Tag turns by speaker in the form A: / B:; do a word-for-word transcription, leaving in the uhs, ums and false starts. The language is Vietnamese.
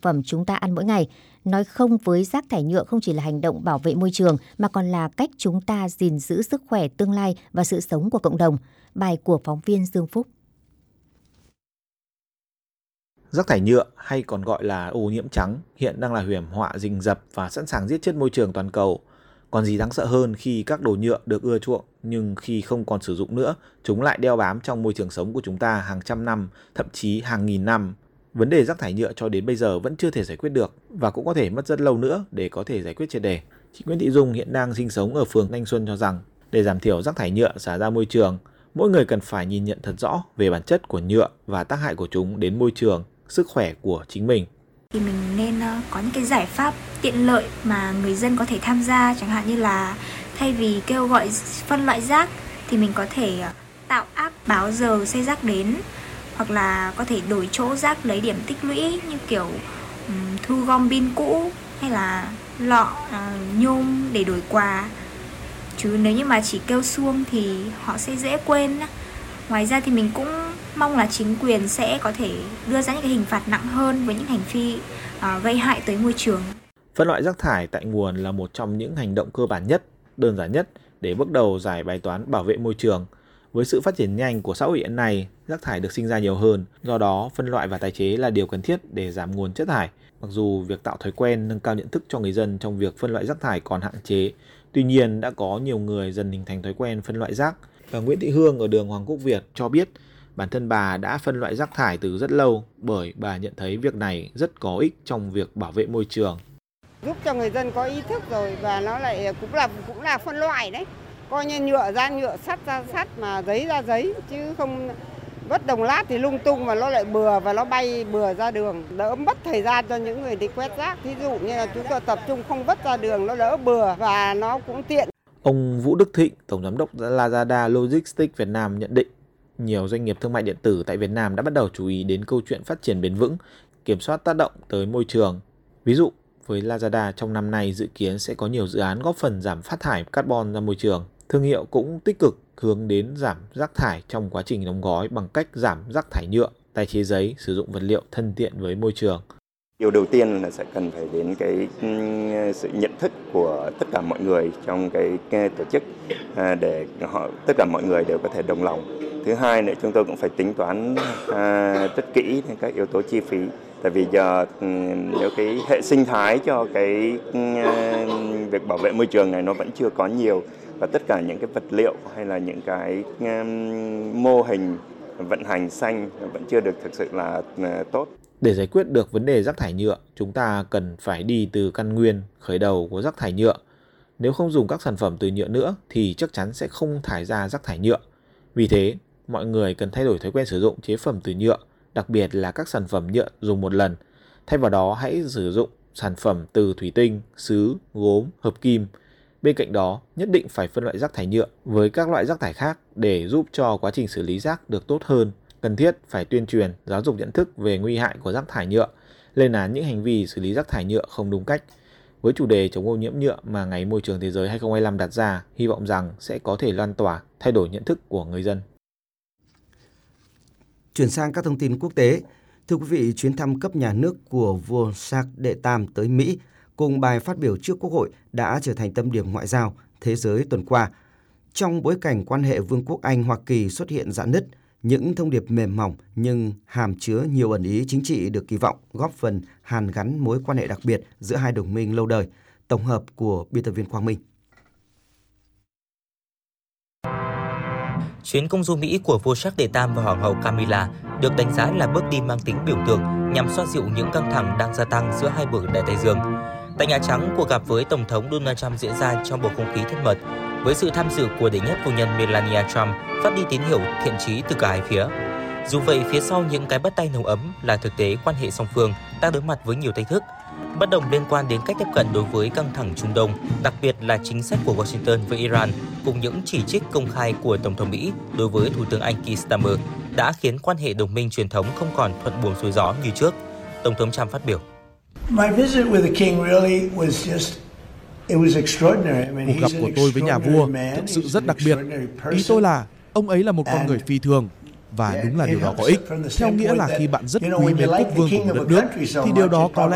A: phẩm chúng ta ăn mỗi ngày. Nói không với rác thải nhựa không chỉ là hành động bảo vệ môi trường mà còn là cách chúng ta gìn giữ sức khỏe tương lai và sự sống của cộng đồng. Bài của phóng viên Dương Phúc.
B: Rác thải nhựa hay còn gọi là ô nhiễm trắng hiện đang là hiểm họa rình rập và sẵn sàng giết chết môi trường toàn cầu. Còn gì đáng sợ hơn khi các đồ nhựa được ưa chuộng nhưng khi không còn sử dụng nữa, chúng lại đeo bám trong môi trường sống của chúng ta hàng trăm năm, thậm chí hàng nghìn năm. Vấn đề rác thải nhựa cho đến bây giờ vẫn chưa thể giải quyết được và cũng có thể mất rất lâu nữa để có thể giải quyết triệt để. Chị Nguyễn Thị Dung hiện đang sinh sống ở phường Thanh Xuân cho rằng để giảm thiểu rác thải nhựa xả ra môi trường, mỗi người cần phải nhìn nhận thật rõ về bản chất của nhựa và tác hại của chúng đến môi trường, sức khỏe của chính mình.
C: Thì mình nên có những cái giải pháp tiện lợi mà người dân có thể tham gia, chẳng hạn như là thay vì kêu gọi phân loại rác thì mình có thể tạo app báo giờ xe rác đến, hoặc là có thể đổi chỗ rác lấy điểm tích lũy như kiểu um, thu gom pin cũ hay là lọ uh, nhôm để đổi quà. Chứ nếu như mà chỉ kêu suông thì họ sẽ dễ quên. Ngoài ra thì mình cũng mong là chính quyền sẽ có thể đưa ra những cái hình phạt nặng hơn với những hành vi uh, gây hại tới môi trường.
B: Phân loại rác thải tại nguồn là một trong những hành động cơ bản nhất, đơn giản nhất để bước đầu giải bài toán bảo vệ môi trường. Với sự phát triển nhanh của xã hội hiện nay, rác thải được sinh ra nhiều hơn, do đó phân loại và tái chế là điều cần thiết để giảm nguồn chất thải. Mặc dù việc tạo thói quen, nâng cao nhận thức cho người dân trong việc phân loại rác thải còn hạn chế, tuy nhiên đã có nhiều người dần hình thành thói quen phân loại rác. Bà Nguyễn Thị Hương ở đường Hoàng Quốc Việt cho biết bản thân bà đã phân loại rác thải từ rất lâu bởi bà nhận thấy việc này rất có ích trong việc bảo vệ môi trường.
D: Giúp cho người dân có ý thức rồi và nó lại cũng là cũng là phân loại đấy. Coi như nhựa ra nhựa, sắt ra sắt, mà giấy ra giấy, chứ không vứt đồng lát thì lung tung mà nó lại bừa và nó bay bừa ra đường, đỡ mất thời gian cho những người đi quét rác. Ví dụ như là chúng ta tập trung không vứt ra đường, nó đỡ bừa và nó cũng tiện.
B: Ông Vũ Đức Thịnh, Tổng giám đốc Lazada Logistics Việt Nam nhận định, nhiều doanh nghiệp thương mại điện tử tại Việt Nam đã bắt đầu chú ý đến câu chuyện phát triển bền vững, kiểm soát tác động tới môi trường. Ví dụ, với Lazada trong năm nay dự kiến sẽ có nhiều dự án góp phần giảm phát thải carbon ra môi trường. Thương hiệu cũng tích cực hướng đến giảm rác thải trong quá trình đóng gói bằng cách giảm rác thải nhựa, tái chế giấy, sử dụng vật liệu thân thiện với môi trường.
E: Điều đầu tiên là sẽ cần phải đến cái sự nhận thức của tất cả mọi người trong cái, cái tổ chức để họ tất cả mọi người đều có thể đồng lòng. Thứ hai nữa, chúng tôi cũng phải tính toán à, rất kỹ các yếu tố chi phí. Tại vì giờ nếu cái hệ sinh thái cho cái uh, việc bảo vệ môi trường này nó vẫn chưa có nhiều, và tất cả những cái vật liệu hay là những cái um, mô hình vận hành xanh vẫn chưa được thực sự là uh, tốt.
B: Để giải quyết được vấn đề rác thải nhựa, chúng ta cần phải đi từ căn nguyên, khởi đầu của rác thải nhựa. Nếu không dùng các sản phẩm từ nhựa nữa thì chắc chắn sẽ không thải ra rác thải nhựa. Vì thế, mọi người cần thay đổi thói quen sử dụng chế phẩm từ nhựa, đặc biệt là các sản phẩm nhựa dùng một lần. Thay vào đó, hãy sử dụng sản phẩm từ thủy tinh, sứ, gốm, hợp kim. Bên cạnh đó, nhất định phải phân loại rác thải nhựa với các loại rác thải khác để giúp cho quá trình xử lý rác được tốt hơn. Cần thiết phải tuyên truyền, giáo dục nhận thức về nguy hại của rác thải nhựa, lên án những hành vi xử lý rác thải nhựa không đúng cách. Với chủ đề chống ô nhiễm nhựa mà Ngày Môi trường Thế giới hai không hai lăm đặt ra, hy vọng rằng sẽ có thể lan tỏa, thay đổi nhận thức của người dân.
F: Chuyển sang các thông tin quốc tế. Thưa quý vị, chuyến thăm cấp nhà nước của vua Charles đệ Tam tới Mỹ cùng bài phát biểu trước Quốc hội đã trở thành tâm điểm ngoại giao thế giới tuần qua. Trong bối cảnh quan hệ Vương quốc Anh-Hoa Kỳ xuất hiện rạn nứt, những thông điệp mềm mỏng nhưng hàm chứa nhiều ẩn ý chính trị được kỳ vọng góp phần hàn gắn mối quan hệ đặc biệt giữa hai đồng minh lâu đời. Tổng hợp của biên tập viên Quang Minh.
G: Chuyến công du Mỹ của vua Charles đệ Tam và Hoàng hậu Camilla được đánh giá là bước đi mang tính biểu tượng nhằm xoa dịu những căng thẳng đang gia tăng giữa hai bờ Đại Tây Dương. Tại Nhà Trắng, cuộc gặp với Tổng thống Donald Trump diễn ra trong bầu không khí thân mật, với sự tham dự của đệ nhất phu nhân Melania Trump phát đi tín hiệu thiện chí từ cả hai phía. Dù vậy, phía sau những cái bắt tay nồng ấm là thực tế quan hệ song phương đang đối mặt với nhiều thách thức, bất đồng liên quan đến cách tiếp cận đối với căng thẳng Trung Đông, đặc biệt là chính sách của Washington với Iran, cùng những chỉ trích công khai của Tổng thống Mỹ đối với Thủ tướng Anh Keir Starmer đã khiến quan hệ đồng minh truyền thống không còn thuận buồm xuôi gió như trước. Tổng thống Trump phát biểu:
H: Cuộc gặp của tôi với nhà vua thực sự rất đặc biệt. Ý tôi là ông ấy là một con người phi thường. Và đúng là điều đó có ích. Theo nghĩa là khi bạn rất quý mến quốc vương của một đất nước, thì điều đó có lẽ